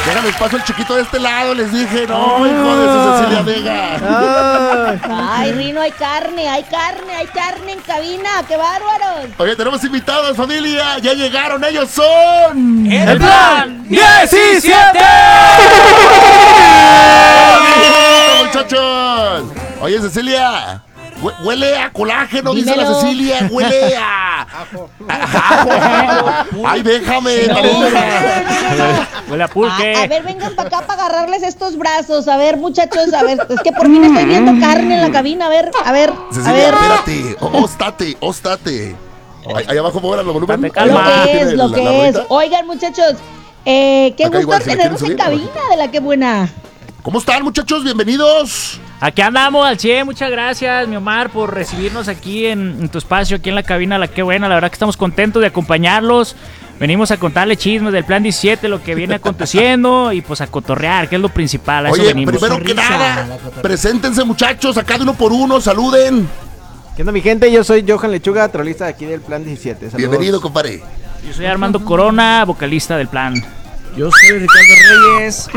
Déjame espacio el chiquito de este lado, les dije. No, hijo de su Cecilia Vega. Ay, Rino, hay carne en cabina. ¡Qué bárbaros! Oye, tenemos invitados, familia. Ya llegaron, ellos son... ¡El Plan 17! Muchachos. Oye, Cecilia, huele a colágeno, Dímelo. dice la Cecilia. Huele a... ajo. Ay, déjame. Huele a pulque. A ver, vengan para acá para agarrarles estos brazos. A ver, muchachos, a ver. Es que por fin estoy viendo carne en la cabina. A ver. Cecilia, espérate. Óstate. Ahí abajo, muevan el volumen. Date calma. Lo que es. Oigan, muchachos, qué Acá gusto igual, si le tenernos en quieren subir, cabina de la que buena. ¿Cómo están, muchachos? Bienvenidos. Aquí andamos al 100, muchas gracias, mi Omar, por recibirnos aquí en tu espacio, aquí en la cabina, la que buena. La verdad que estamos contentos de acompañarlos. Venimos a contarle chismes del Plan 17, lo que viene aconteciendo y pues a cotorrear, que es lo principal. A eso Oye, venimos. primero que nada, preséntense, muchachos, acá de uno por uno, saluden. ¿Qué onda, mi gente? Yo soy Johan Lechuga, trolista de aquí del Plan 17. Saludos. Bienvenido, compadre. Yo soy Armando Corona, vocalista del Plan. Yo soy Ricardo Reyes.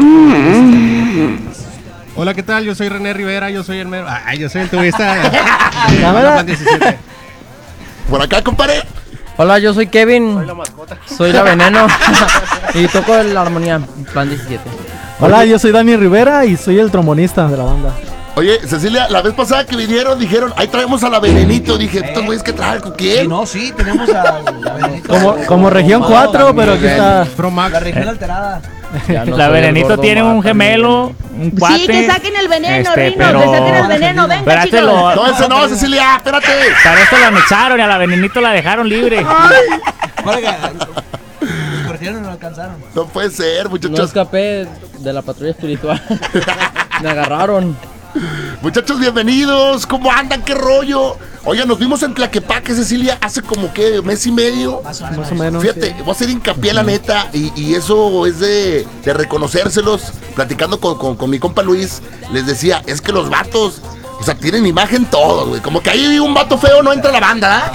Hola, ¿qué tal? Yo soy René Rivera, yo soy el mero... yo soy el turista de Cámara. Plan 17. Por acá, compadre. Hola, yo soy Kevin. Soy la mascota. Soy la veneno. Y toco la armonía, Plan 17. Hola, yo soy Dani Rivera y soy el trombonista de la banda. Oye, Cecilia, la vez pasada que vinieron, dijeron, ahí traemos a la Venenito. Dije, estos güeyes que traen, ¿con quién? Sí, tenemos a la Venenito. Como región 4, pero aquí está. Pro Max. La región alterada. La Venenito tiene un gemelo, un cuate. Sí, que saquen el veneno, Rino, pero- que saquen el veneno. Venga, Espérate, chicos. No, ese no, Cecilia, espérate. Para esto lo anexaron y a la Venenito la dejaron libre. Corrieron y no alcanzaron. No puede ser, No muchachos. escapé de la patrulla espiritual. Me agarraron. Muchachos, bienvenidos. ¿Cómo andan? ¿Qué rollo? Oye, nos vimos en Tlaquepaque, Cecilia, hace como que mes y medio. Más o menos. Fíjate, voy a hacer hincapié, la neta, y eso es de reconocérselos. Platicando con mi compa Luis, les decía, es que los vatos, o sea, tienen imagen todos, güey. Como que ahí un vato feo no entra a la banda,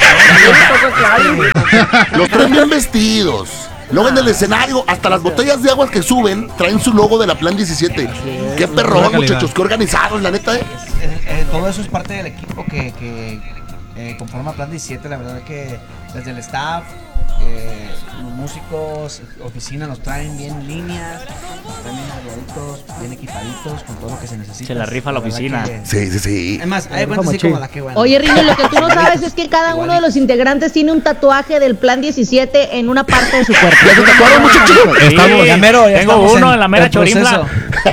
¿ah? Los traen bien vestidos. Luego en el escenario, hasta las botellas de agua que suben traen su logo de la Plan 17. Qué perrón, Buena calidad. muchachos, qué organizados, la neta, Todo eso es parte del equipo que conforma Plan 17. La verdad que desde el staff, los músicos, oficina nos traen bien líneas, nos traen bien arregladitos, bien equipaditos, con todo lo que se necesita. Se la rifa la verdad oficina. que- Sí. Además, hay cuentas así como la que buena. Oye, Rino, lo que tú no sabes es que cada uno de los integrantes tiene un tatuaje del Plan 17 en una parte de su cuerpo. ¿Ya se tatuaron, muchachos? Sí, Estamos, ya mero, ya tengo estamos uno en la mera el proceso. chorinfla.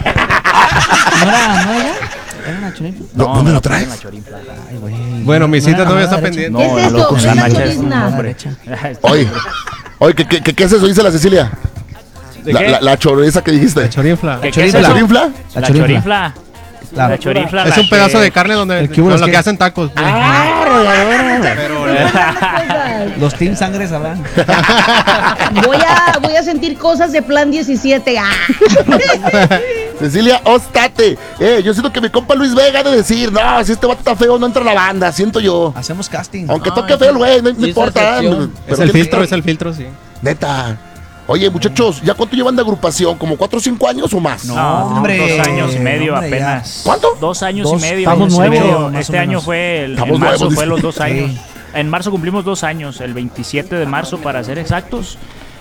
¿No era? ¿Era una chorinfla? ¿Dónde lo traes? Ay, güey. Bueno, mi cita ¿No era todavía la está derecha? pendiente. ¿Qué es eso? loco, ¿Qué la es la mancha es un cholizna? hombre. Oye, ¿qué es eso? Dice la Cecilia. ¿De qué? La choriza que dijiste. Chorinfla. ¿Qué es chorinfla. eso? ¿Chorinfla? La chorinfla. Claro. La chorinfla. Es la un pedazo que- de carne donde El que hubo con es lo que- que hacen tacos. Pues. Pero los Team Sangre sabrán. Voy a sentir cosas de Plan 17. ¡Ah! Cecilia, óstate. Yo siento que mi compa Luis Vega ha de decir, no, si este vato está feo, no entra a la banda, siento yo. Hacemos casting. Aunque toque feo el güey, no importa. excepción. Pero Es el tiene filtro, que es el filtro, sí. Neta. Oye, muchachos, ¿ya cuánto llevan de agrupación? ¿Como 4 o 5 años o más? No, tenemos Hombre, 2 años y medio hombre, ya. apenas. ¿Cuánto? 2 años y Dos, medio. estamos años y nuevos, medio. más o Este año menos. fue, Estamos en marzo nuevos, fue los dice. 2 años. En marzo cumplimos 2 años, el 27 de marzo para ser exactos.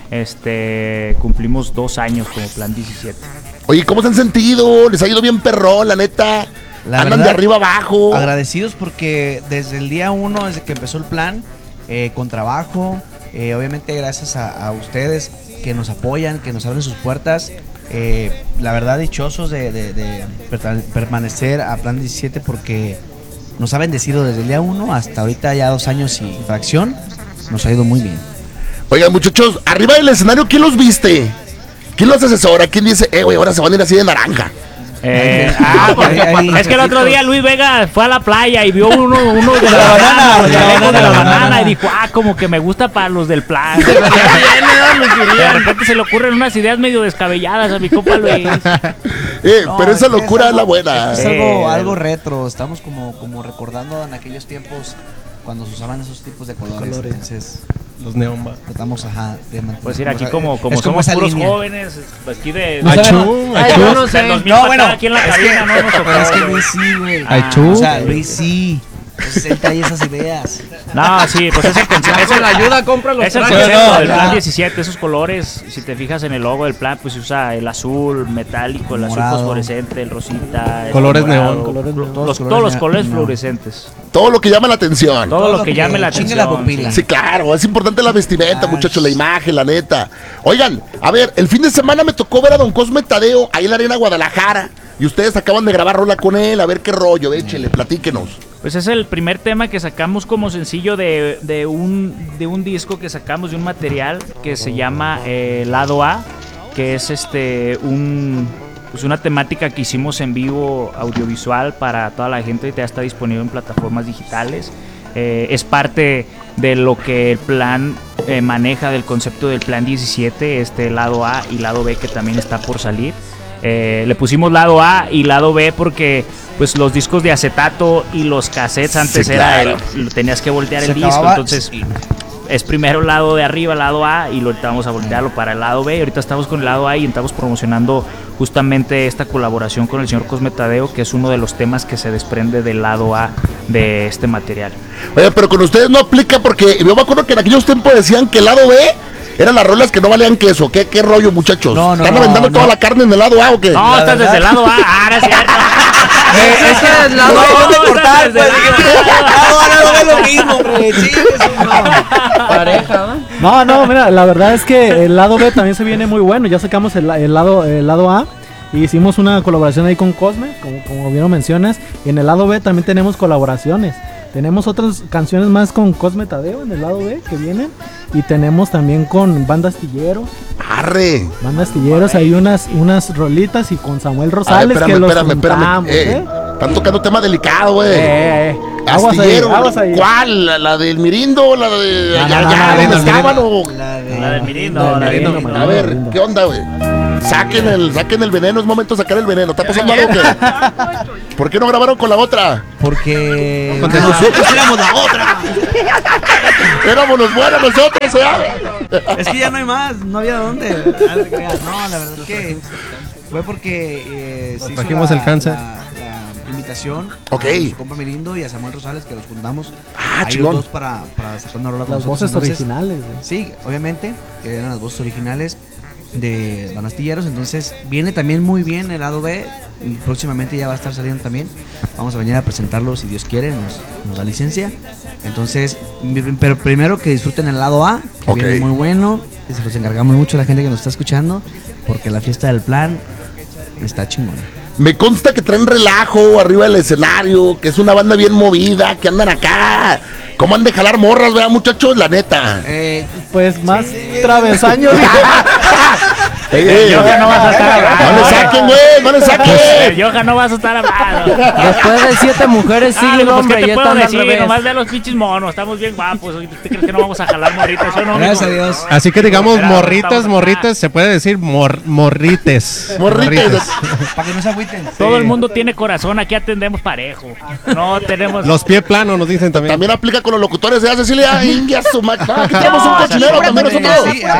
Cumplimos 2 años como Plan 17. Oye, ¿cómo se han sentido? ¿Les ha ido bien perrón, la neta? La Andan verdad, de arriba abajo. Agradecidos porque desde el día 1, desde que empezó el plan, con trabajo, obviamente gracias a ustedes que nos apoyan, que nos abren sus puertas. La verdad, dichosos de permanecer a Plan 17 porque nos ha bendecido desde el día 1 hasta ahorita ya 2 años y fracción. Nos ha ido muy bien. Oigan, muchachos, arriba del escenario, ¿quién los viste? ¿Quién los asesora? ¿Quién dice, güey, ahora se van a ir así de naranja? Es que el otro día Luis Vega fue a la playa y vio uno de la banana, de la banana y dijo, como que me gusta para los del plan. De repente se le ocurren unas ideas medio descabelladas a mi compa Luis. No, pero esa es que locura es la buena. Es algo retro. Estamos como recordando en aquellos tiempos cuando se usaban esos tipos de colores. Entonces, Los neón bar. Tratamos, de mantener. Pues ir aquí como es somos esa puros línea. jóvenes, aquí de... Achú, Ay, achú. yo no sé. Del 2000 No, para bueno, acá, aquí en la es cabina, no nos tocó, pero es que güey. Luis sí, güey. Achú. O sea, Luis sí. Entonces él trae esas ideas. No, sí, pues es el concepto. Con la ayuda compra los Es el trajes. concepto del ya. plan 17, esos colores, si te fijas en el logo del plan, pues se usa el azul metálico, el azul Morado. fosforescente, el rosita, el Colores morado, neón. Colores neón. todos los colores colores neón. fluorescentes. Todo lo que llama la atención. Todo lo que llame la chingue la atención. pupila. Sí, claro, es importante la vestimenta, Ah, muchachos, la imagen, la neta. Oigan, a ver, el fin de semana me tocó ver a Don Cosme Tadeo ahí en la Arena Guadalajara. Y ustedes acaban de grabar rola con él, a ver qué rollo, échele, platíquenos. Pues es el primer tema que sacamos como sencillo de un disco que sacamos de un material que se llama Lado A, que es pues una temática que hicimos en vivo audiovisual para toda la gente, ya está disponible en plataformas digitales. Es parte de lo que el plan maneja, del concepto del plan 17, lado A y lado B que también está por salir. Le pusimos lado A y lado B porque pues los discos de acetato y los cassettes antes Sí, era claro. tenías que voltear Se el disco, acababa- entonces es primero el lado de arriba, el lado A, y ahorita vamos a voltearlo para el lado B. Y ahorita estamos con el lado A y estamos promocionando justamente esta colaboración con el señor Cosme Tadeo, que es uno de los temas que se desprende del lado A de este material. Oye, pero con ustedes no aplica porque yo me acuerdo que en aquellos tiempos decían que el lado B eran las rolas que no valían queso. ¿Qué rollo, muchachos? No, ¿Están aventando toda la carne en el lado A o qué? No, estás verdad- desde el lado A, ahora es cierto. Es que el lado No hay dónde estás cortar, desde pues. el lado No es lo mismo, güey. Sí, pareja, ¿no? No, no, mira, la verdad es que el lado B también se viene muy bueno. Ya sacamos el lado A y hicimos una colaboración ahí con Cosme, como bien lo mencionas. Y en el lado B también tenemos colaboraciones. Tenemos otras canciones más con Cosme Tadeo en el lado B que vienen. Y tenemos también con Banda Astillero. Arre. Banda Astilleros, hay unas rolitas y con Samuel A ver, Rosales que los espérame. juntamos, Están tocando tema delicado, güey. Aguas ahí, Astillero, aguas ahí. ¿cuál? ¿La del Mirindo? ¿La de No, allá, no, allá, no, donde no, estaban o...? La del Mirindo, La del la del Mirindo, Mirindo. A ver, ¿qué onda, güey? Saquen el veneno, es momento de sacar el veneno. ¿Está pasando algo qué? ¿Por qué no grabaron con la otra? Porque Porque nosotros éramos la otra. Éramos los buenos nosotros, ¿eh? Es que ya no hay más, no había dónde. No, la verdad es que fue porque se hizo trajimos el cáncer. la invitación Ok. a su compa Mirindo y a Samuel Rosales, que los juntamos Ah, a ellos chingón. dos para sacar una rola con Las nosotros. voces originales, güey. Sí, obviamente, eran las voces originales de Banastilleros. Entonces viene también muy bien el lado B. Y próximamente ya va a estar saliendo también. Vamos a venir a presentarlo si Dios quiere, nos da licencia. Entonces, pero primero que disfruten el lado A, que Ok. viene muy bueno. Y se los encargamos mucho a la gente que nos está escuchando, porque la fiesta del plan está chingona. Me consta que traen relajo arriba del escenario, que es una banda bien movida, que andan acá. ¿Cómo han de jalar morras, verdad, muchachos? La neta. Pues más travesaños. Ey, Johan no vas a estar hablando. no le saquen, güey, no le saquen. Johan no vas a estar hablando. Después de 7 mujeres sigue el pues, hombre ¿qué y te esta puedo anda al decir? revés. Nomás de los pinches monos, estamos bien guapos. ¿Tú crees que no vamos a jalar morritas? Eso no, Gracias a mijo. Dios. Así que digamos Pero morritas, estamos acá. morritas, se puede decir morrites. Morrites. Para que no se agüiten. Todo el mundo tiene corazón, aquí atendemos parejo. No tenemos... Los pies planos nos dicen también. También aplica con los locutores de Cecilia. India, su ma- No, aquí tenemos un No, cochinero sí, también pura nosotros. Sí,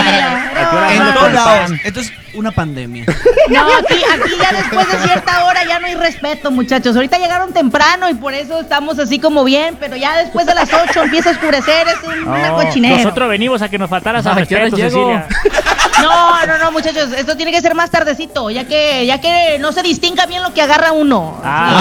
En todos lados. Esto es una pandemia. No, aquí ya después de cierta hora ya no hay respeto, muchachos. Ahorita llegaron temprano y por eso estamos así como bien, pero ya después de las 8 empieza a oscurecer, es una No, cochinera. nosotros venimos a que nos faltaras al ¿A qué hora respeto, llego? Cecilia. No, muchachos, esto tiene que ser más tardecito, ya que no se distinga bien lo que agarra uno.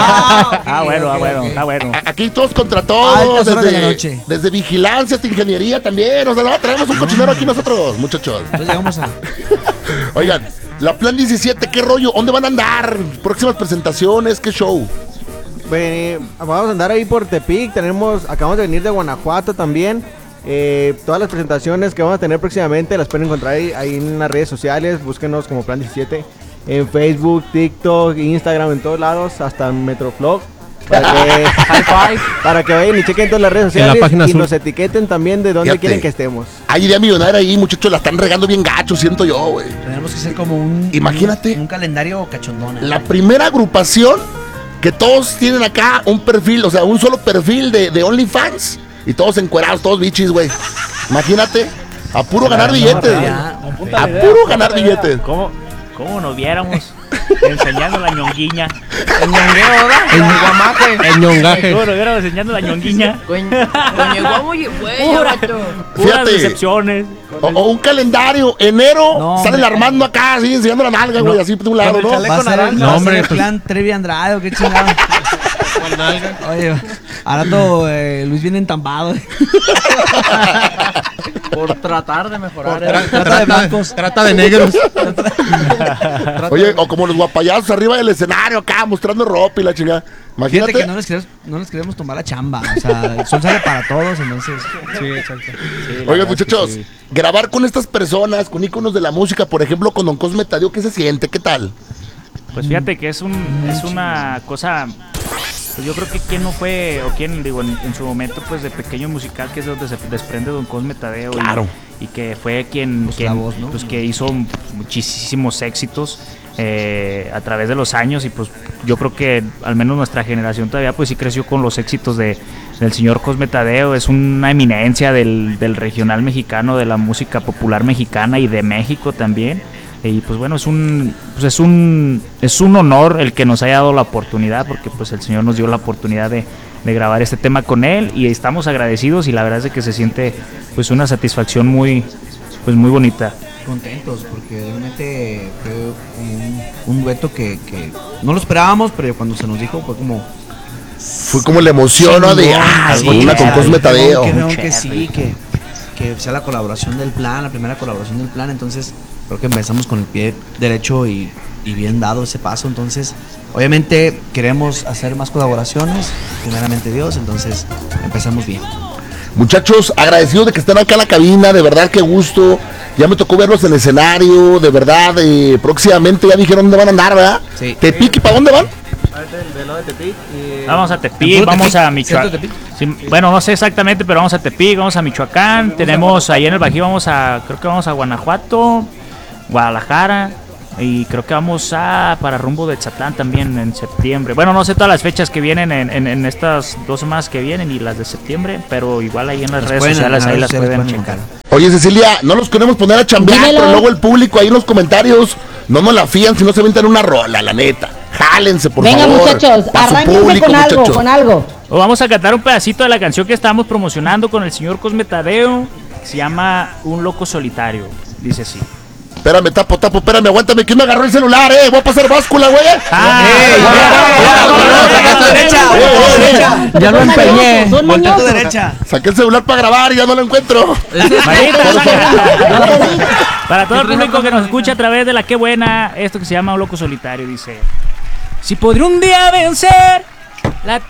Bueno, está bueno. Aquí todos contra Altas todos, horas de la noche. desde vigilancia hasta ingeniería también. O sea, no, traemos un cochinero aquí nosotros, muchachos. Entonces llegamos a... Oigan, la Plan 17, ¿qué rollo? ¿Dónde van a andar? ¿Próximas presentaciones? ¿Qué show? Vamos a andar ahí por Tepic. Acabamos de venir de Guanajuato también. Todas las presentaciones que vamos a tener próximamente las pueden encontrar ahí en las redes sociales. Búsquenos como Plan 17 en Facebook, TikTok, Instagram, en todos lados, hasta en Metroflog. Para que vayan y chequen todas las redes En la sociales página y azul. nos etiqueten también de dónde Fíjate. quieren que estemos. Hay idea millonaria ahí, muchachos, la están regando bien gacho, siento yo, güey. Tenemos que hacer como un... Imagínate. Un calendario cachondón. La primera agrupación que todos tienen acá un perfil, o sea, un solo perfil de OnlyFans y todos encuerados, todos bichis, güey. Imagínate, a puro ganar billetes. A puro ganar billetes. ¿Cómo nos viéramos enseñando la ñonguiña? El ñongueo, ¿verdad? El guamaje. El ñongaje. ¿Cómo nos viéramos enseñando la ñonguiña? Puras Fíjate. decepciones. O un calendario, enero, No, sale el hombre. Armando acá, así, enseñando la nalga, güey, así de un lado, ¿no? Va a ser, No, va a hombre, ser el pues- plan Trevi Andrade, ¿o qué chingado? Oye, al rato Luis viene entambado. Por tratar de mejorar. Trata de blancos. Trata de negros. Oye, o como los guapayazos arriba del escenario acá, mostrando ropa y la chingada. Fíjate Imagínate. que no les queremos tomar la chamba. O sea, el sol sale para todos, entonces. Sí, exacto. Oigan, muchachos, grabar con estas personas, con íconos de la música, por ejemplo, con Don Cosme Tadeo, ¿qué se siente? ¿Qué tal? Pues fíjate que es una cosa. Pues yo creo que quién no fue, o quién, digo, en su momento, pues de pequeño musical, que es donde se desprende Don Cosme Tadeo. Claro. Y que fue quien, la voz, ¿no? pues, que hizo muchísimos éxitos a través de los años. Y pues yo creo que al menos nuestra generación todavía, pues sí creció con los éxitos del señor Cosme Tadeo. Es una eminencia del regional mexicano, de la música popular mexicana y de México también. Y pues bueno, es un honor el que nos haya dado la oportunidad, porque pues el Señor nos dio la oportunidad de grabar este tema con él, y estamos agradecidos, y la verdad es de que se siente pues una satisfacción muy bonita. Contentos, porque realmente fue como un dueto que no lo esperábamos, pero cuando se nos dijo fue como. Fue como la emoción, ¿no? De, Sí, una con Cosme Tadeo. Que sí, que sea la colaboración del plan, la primera colaboración del plan. Entonces, creo que empezamos con el pie derecho y bien dado ese paso. Entonces, obviamente queremos hacer más colaboraciones, primeramente Dios. Entonces, empezamos bien. Muchachos, agradecidos de que estén acá en la cabina, de verdad, qué gusto. Ya me tocó verlos en el escenario, de verdad. Próximamente ya dijeron dónde van a andar, ¿verdad? Sí. ¿Tepic y para dónde van? Vamos a Tepic, vamos a Michoacán. Sí, bueno, no sé exactamente, pero vamos a Tepic, vamos a Michoacán. Tenemos ahí en el Bajío, creo que vamos a Guanajuato, Guadalajara. Y creo que vamos para rumbo de Chatlán también en septiembre. Bueno, no sé todas las fechas que vienen en estas 2 semanas que vienen y las de septiembre, pero igual ahí en las redes sociales ahí las pueden checar. Oye, Cecilia, no los queremos poner a chambear, Dímelo. pero luego el público ahí en los comentarios no nos la fían si no se aventan una rola, la neta. Jálense, por Venga, favor. muchachos, Pa' su arránquense público, con algo, muchachos. con algo. O vamos a cantar un pedacito de la canción que estábamos promocionando con el señor Cosme Tadeo, que se llama Un Loco Solitario. Dice así. Espérame, espérame, aguántame. ¿Quién me agarró el celular, Voy a pasar báscula, güey. Ya lo empeñé. Son Voltea a tu mañosos. derecha. Saqué el celular para grabar y ya no lo encuentro. Para todo el público que nos escucha a través de la Qué Buena, esto que se llama Un Loco Solitario, dice: si podré un día vencer la